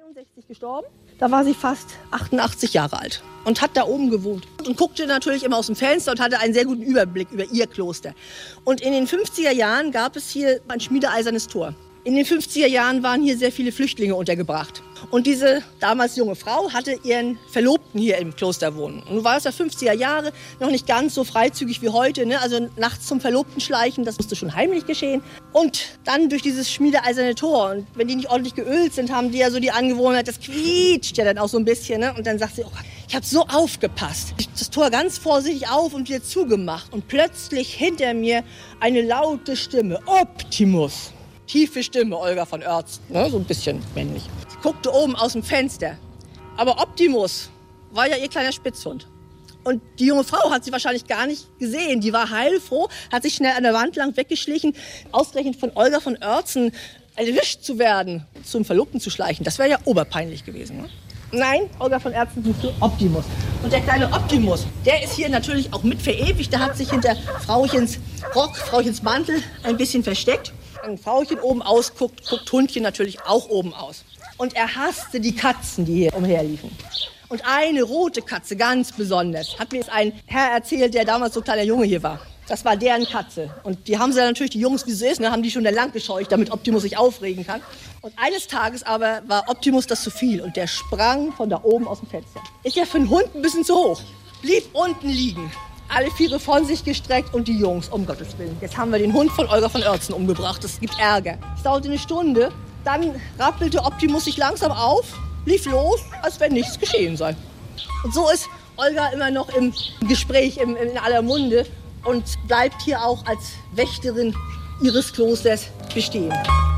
1962 gestorben. Da war sie fast 88 Jahre alt und hat da oben gewohnt. Und guckte natürlich immer aus dem Fenster und hatte einen sehr guten Überblick über ihr Kloster. Und in den 50er Jahren gab es hier ein schmiedeeisernes Tor. In den 50er Jahren waren hier sehr viele Flüchtlinge untergebracht. Und diese damals junge Frau hatte ihren Verlobten hier im Kloster wohnen. Und nun war es ja 50er Jahre, noch nicht ganz so freizügig wie heute, ne? Also nachts zum Verlobten schleichen, das musste schon heimlich geschehen. Und dann durch dieses schmiedeeiserne Tor. Und wenn die nicht ordentlich geölt sind, haben die ja so die Angewohnheit, das quietscht ja dann auch so ein bisschen. Ne? Und dann sagt sie, oh Gott, ich habe so aufgepasst. Ich das Tor ganz vorsichtig auf und wieder zugemacht. Und plötzlich hinter mir eine laute Stimme, Optimus. Tiefe Stimme, Olga von Oertzen, ne? So ein bisschen männlich. Sie guckte oben aus dem Fenster. Aber Optimus war ja ihr kleiner Spitzhund. Und die junge Frau hat sie wahrscheinlich gar nicht gesehen. Die war heilfroh, hat sich schnell an der Wand lang weggeschlichen. Ausgerechnet von Olga von Oertzen erwischt zu werden, zum Verlobten zu schleichen, das wäre ja oberpeinlich gewesen. Ne? Nein, Olga von Oertzen suchte Optimus. Und der kleine Optimus, der ist hier natürlich auch mit verewigt. Der hat sich hinter Frauchens Rock, Frauchens Mantel ein bisschen versteckt. Wenn ein Frauchen oben ausguckt, guckt Hundchen natürlich auch oben aus. Und er hasste die Katzen, die hier umherliefen. Und eine rote Katze, ganz besonders, hat mir jetzt ein Herr erzählt, der damals so kleiner Junge hier war. Das war deren Katze. Und die haben sie natürlich, die Jungs, wie es so ist, ne, haben die schon lang gescheucht, damit Optimus sich aufregen kann. Und eines Tages aber war Optimus das zu viel und der sprang von da oben aus dem Fenster. Ist ja für einen Hund ein bisschen zu hoch. Blieb unten liegen. Alle Viere von sich gestreckt und die Jungs, um Gottes Willen. Jetzt haben wir den Hund von Olga von Oertzen umgebracht. Das gibt Ärger. Es dauerte eine Stunde. Dann rappelte Optimus sich langsam auf, lief los, als wenn nichts geschehen sei. Und so ist Olga immer noch im Gespräch, in aller Munde und bleibt hier auch als Wächterin ihres Klosters bestehen.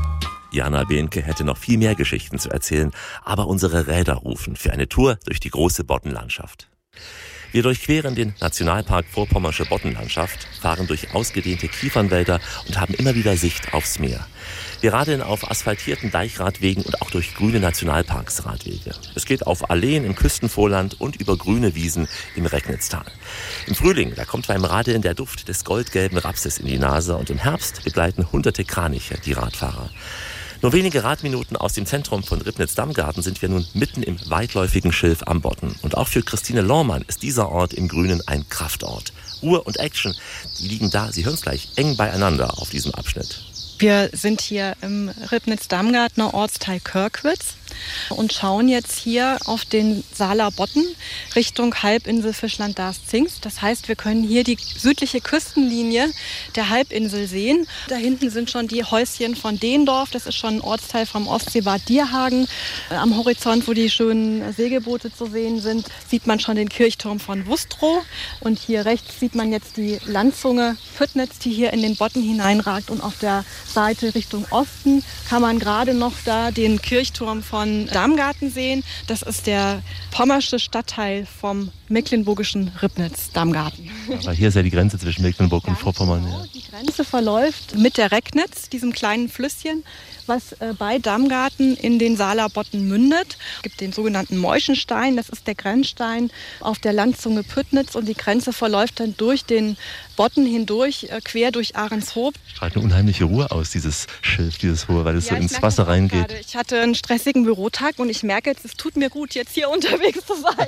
Jana Behnke hätte noch viel mehr Geschichten zu erzählen, aber unsere Räder rufen für eine Tour durch die große Boddenlandschaft. Wir durchqueren den Nationalpark Vorpommersche Boddenlandschaft, fahren durch ausgedehnte Kiefernwälder und haben immer wieder Sicht aufs Meer. Wir radeln auf asphaltierten Deichradwegen und auch durch grüne Nationalparksradwege. Es geht auf Alleen im Küstenvorland und über grüne Wiesen im Recknitztal. Im Frühling, da kommt beim Radeln der Duft des goldgelben Rapses in die Nase und im Herbst begleiten hunderte Kraniche die Radfahrer. Nur wenige Radminuten aus dem Zentrum von Ribnitz-Damgarten sind wir nun mitten im weitläufigen Schilf am Bodden. Und auch für Christine Lohmann ist dieser Ort im Grünen ein Kraftort. Ruhe und Action, die liegen da, Sie hören es gleich, eng beieinander auf diesem Abschnitt. Wir sind hier im Ribnitz-Damgartner Ortsteil Körkwitz und schauen jetzt hier auf den Saaler Bodden Richtung Halbinsel Fischland-Darß-Zingst. Das heißt, wir können hier die südliche Küstenlinie der Halbinsel sehen. Da hinten sind schon die Häuschen von Dehndorf. Das ist schon ein Ortsteil vom Ostseebad Dierhagen. Am Horizont, wo die schönen Segelboote zu sehen sind, sieht man schon den Kirchturm von Wustrow. Und hier rechts sieht man jetzt die Landzunge Püttnitz, die hier in den Bodden hineinragt. Und auf der Seite Richtung Osten kann man gerade noch da den Kirchturm von Damgarten sehen. Das ist der pommersche Stadtteil vom mecklenburgischen Ribnitz-Damgarten. Aber hier ist ja die Grenze zwischen Mecklenburg und Vorpommern. Genau, die Grenze verläuft mit der Recknitz, diesem kleinen Flüsschen, was bei Damgarten in den Saaler Bodden mündet. Es gibt den sogenannten Meuschenstein, das ist der Grenzstein auf der Landzunge Püttnitz und die Grenze verläuft dann durch den Bodden hindurch, quer durch Ahrenshoop. Strahlt eine unheimliche Ruhe aus, dieses Schilf, dieses Hohe, weil es so ins Wasser reingeht. Gerade. Ich hatte einen stressigen Bürotag und ich merke jetzt, es tut mir gut, jetzt hier unterwegs zu sein.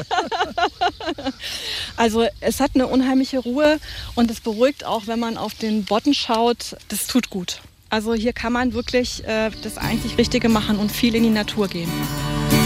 Also es hat eine unheimliche Ruhe und es beruhigt auch, wenn man auf den Bodden schaut, das tut gut. Also hier kann man wirklich das einzig Richtige machen und viel in die Natur gehen.